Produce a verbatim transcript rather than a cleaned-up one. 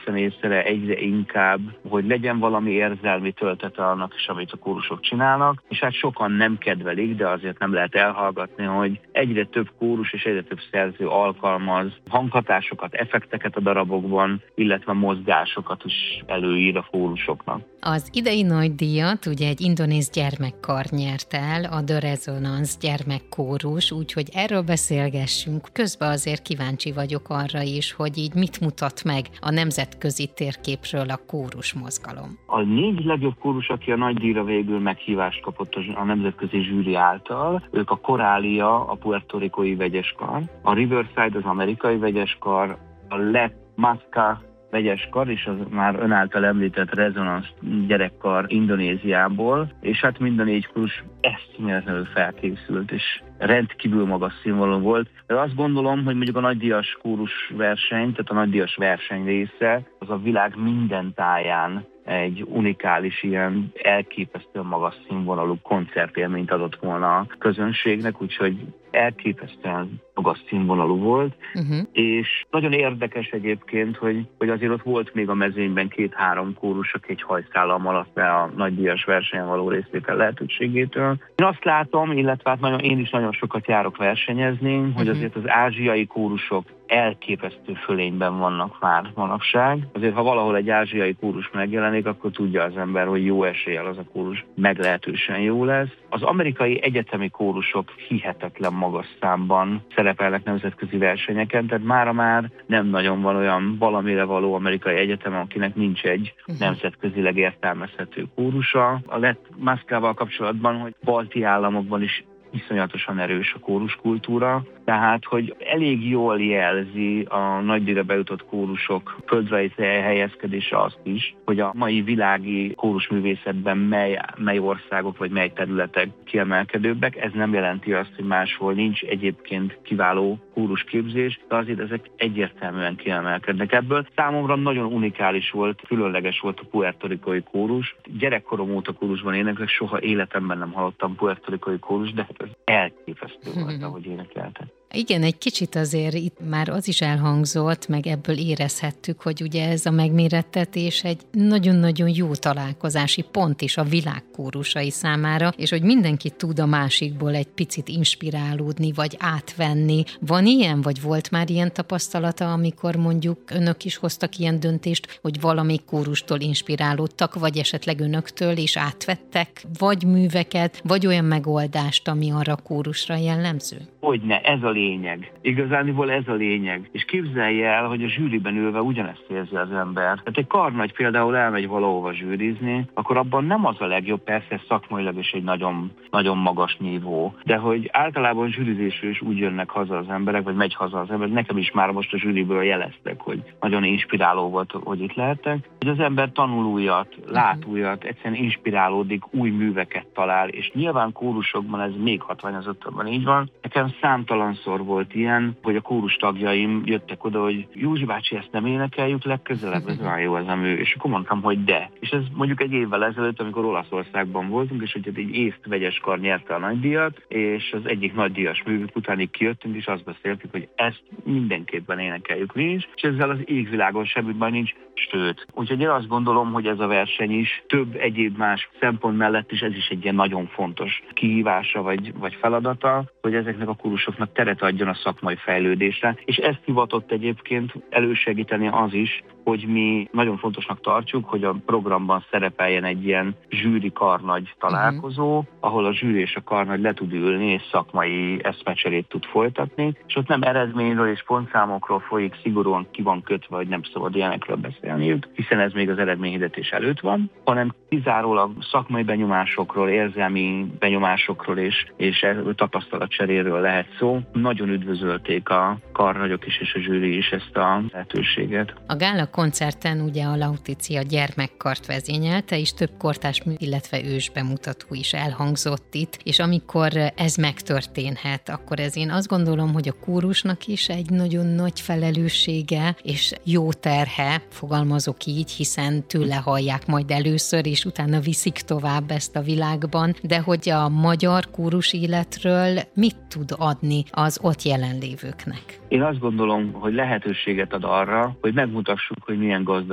veszem észre egyre inkább, hogy legyen valami érzelmi töltete annak is, amit a kórusok csinálnak, és hát sokan nem kedvelik, de azért nem lehet elhallgatni, hogy egyre több kórus és egyre több szerző alkalmaz hanghatásokat, effekteket a darabokban, illetve mozgásokat is előír a kórusoknak. Az idei nagydíjat ugye egy indonéz gyermekkar nyert el, a The Resonance gyermekkórus, úgyhogy erről beszélgessünk. Közben azért kíváncsi vagyok arra is, hogy így mit mutat meg a nemzetközi térképről a kórus mozgalom. A négy legjobb kórus, aki a nagydíjra végül meghívást kapott a nemzetközi zsűri által, ők a Coralia, a puertoricói vegyeskar, a Riverside, az amerikai vegyeskar, a Le Masca vegyeskar, és az már ön által említett Resonance gyerekkar Indonéziából, és hát mind a négy kórus eszméletlenül felkészült, és rendkívül magas színvonalú volt. De azt gondolom, hogy mondjuk a nagydíjas kórus verseny, tehát a nagydíjas verseny része, az a világ minden táján egy unikális, ilyen elképesztően magas színvonalú koncertélményt adott volna a közönségnek, úgyhogy elképesztően magas színvonalú volt, uh-huh. és nagyon érdekes egyébként, hogy, hogy azért ott volt még a mezőnyben két-három kórus, aki egy hajszállal maradt le a nagydíjas versenyen való részvétel lehetőségétől. Én azt látom, illetve hát nagyon, én is nagyon sokat járok versenyezni, uh-huh. hogy azért az ázsiai kórusok elképesztő fölényben vannak már manapság. Azért, ha valahol egy ázsiai kórus megjelenik, akkor tudja az ember, hogy jó eséllyel az a kórus meglehetősen jó lesz. Az amerikai egyetemi kórusok hihetetlen magas számban szerepelnek nemzetközi versenyeken, tehát mára már nem nagyon van olyan valamire való amerikai egyetem, akinek nincs egy uh-huh. nemzetközileg értelmezhető kórusa. A lett Mascával kapcsolatban, hogy balti államokban is iszonyatosan erős a kóruskultúra, tehát, hogy elég jól jelzi a nagydíjra bejutott kórusok földrajzi helyezkedése azt is, hogy a mai világi kórusművészetben mely, mely országok vagy mely területek kiemelkedőbbek. Ez nem jelenti azt, hogy máshol nincs egyébként kiváló kórusképzés, de azért ezek egyértelműen kiemelkednek ebből. Számomra nagyon unikális volt, különleges volt a puertoricói kórus. Gyerekkorom óta kórusban éneklek, soha életemben nem hallottam puertoricói kórus, de ez elképesztő volt, ahogy énekeltek. Igen, egy kicsit azért itt már az is elhangzott, meg ebből érezhettük, hogy ugye ez a megmérettetés egy nagyon-nagyon jó találkozási pont is a világ kórusai számára, és hogy mindenki tud a másikból egy picit inspirálódni, vagy átvenni. Van ilyen, vagy volt már ilyen tapasztalata, amikor mondjuk önök is hoztak ilyen döntést, hogy valamelyik kórustól inspirálódtak, vagy esetleg önöktől is átvettek, vagy műveket, vagy olyan megoldást, ami arra a kórusra jellemző? Hogyne, ez a lényeg. Igazániból ez a lényeg. És képzelje el, hogy a zsűriben ülve ugyanezt érzi az ember. Tehát egy karnagy például elmegy valahova zsűrizni, akkor abban nem az a legjobb, persze szakmailag is egy nagyon, nagyon magas nívó. De hogy általában zsűrizésről is úgy jönnek haza az emberek, vagy megy haza az ember. Nekem is már most a zsűriből jeleztek, hogy nagyon inspiráló volt, hogy itt lehettek. Hogy az ember tanul újat, lát újat, egyszerűen inspirálódik, új műveket talál, és nyilván kórusokban ez még hatványozottabban így van. Nekem számtalanszor volt ilyen, hogy a kórus tagjaim jöttek oda, hogy Józsi bácsi, ezt nem énekeljük legközelebb, ez olyan jó az a mű. És akkor mondtam, hogy de. És ez mondjuk egy évvel ezelőtt, amikor Olaszországban voltunk, és hogy egy észt vegyeskar nyerte a nagydíjat, és az egyik nagydíjas művük utánig kijöttünk, és azt beszéltük, hogy ezt mindenképpen énekeljük mi is, és ezzel az égvilágon semmi baj nincs, sőt. Úgyhogy én azt gondolom, hogy ez a verseny is több egyéb más szempont mellett is ez is egy ilyen nagyon fontos kihívása vagy, vagy feladata, hogy ezeknek a kórusoknak teret adjon a szakmai fejlődésre, és ezt hivatott egyébként elősegíteni az is, hogy mi nagyon fontosnak tartjuk, hogy a programban szerepeljen egy ilyen zsűri karnagy találkozó, uh-huh. ahol a zsűri és a karnagy le tud ülni, és szakmai eszmecserét tud folytatni, és ott nem eredményről és pontszámokról folyik, szigorúan ki van kötve, hogy nem szabad ilyenekről beszélniük, hiszen ez még az eredményhirdetés előtt van, hanem kizárólag szakmai benyomásokról, érzelmi benyomásokról és, és tapasztalatcseréről lehet szó. Nagyon üdvözölték a karnagyok is és a zsűri is ezt a lehetőséget. A gála koncerten ugye a Lautitia gyermekkart vezényelte, és több kortárs mű, illetve ős bemutató is elhangzott itt, és amikor ez megtörténhet, akkor ez én azt gondolom, hogy a kórusnak is egy nagyon nagy felelőssége, és jó terhe, fogalmazok így, hiszen tőle hallják majd először, és utána viszik tovább ezt a világban, de hogy a magyar kórus életről mit tud adni az ott jelenlévőknek? Én azt gondolom, hogy lehetőséget ad arra, hogy megmutassuk, hogy milyen gazdag